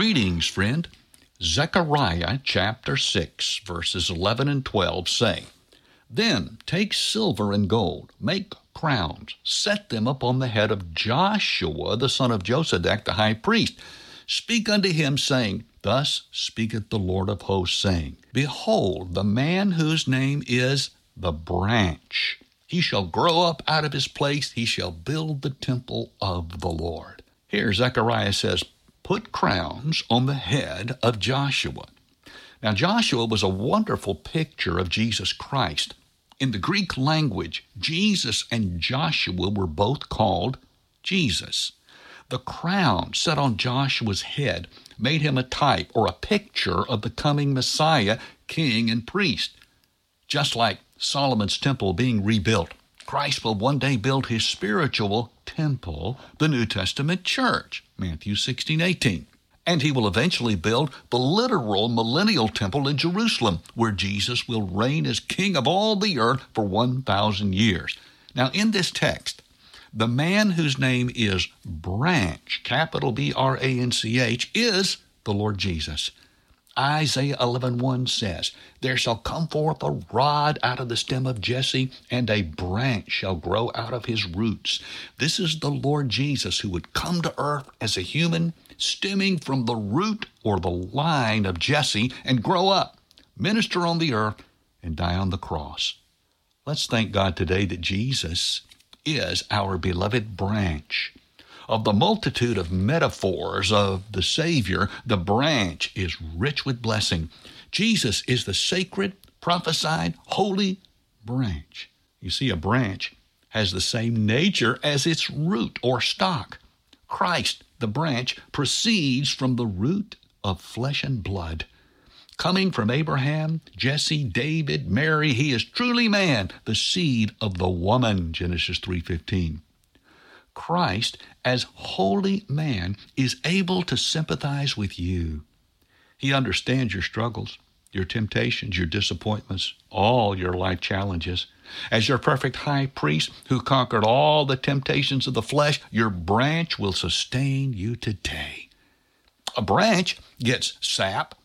Greetings, friend. Zechariah chapter 6, verses 11 and 12 say, Then take silver and gold, make crowns, set them upon the head of Joshua the son of Josadak the high priest. Speak unto him, saying, Thus speaketh the Lord of hosts, saying, Behold, the man whose name is the branch. He shall grow up out of his place. He shall build the temple of the Lord. Here Zechariah says, Put crowns on the head of Joshua. Now, Joshua was a wonderful picture of Jesus Christ. In the Greek language, Jesus and Joshua were both called Jesus. The crown set on Joshua's head made him a type or a picture of the coming Messiah, king and priest. Just like Solomon's temple being rebuilt, Christ will one day build his spiritual temple, the New Testament church, Matthew 16:18. And he will eventually build the literal millennial temple in Jerusalem, where Jesus will reign as king of all the earth for 1,000 years. Now, in this text, the man whose name is Branch, capital B-R-A-N-C-H, is the Lord Jesus. Isaiah 11:1 says, There shall come forth a rod out of the stem of Jesse, and a branch shall grow out of his roots. This is the Lord Jesus who would come to earth as a human, stemming from the root or the line of Jesse, and grow up, minister on the earth, and die on the cross. Let's thank God today that Jesus is our beloved branch. Of the multitude of metaphors of the Savior, the branch is rich with blessing. Jesus is the sacred, prophesied, holy branch. You see, a branch has the same nature as its root or stock. Christ, the branch, proceeds from the root of flesh and blood. Coming from Abraham, Jesse, David, Mary, he is truly man, the seed of the woman, Genesis 3:15. Christ, as holy man, is able to sympathize with you. He understands your struggles, your temptations, your disappointments, all your life challenges. As your perfect high priest who conquered all the temptations of the flesh, your branch will sustain you today. A branch gets sap,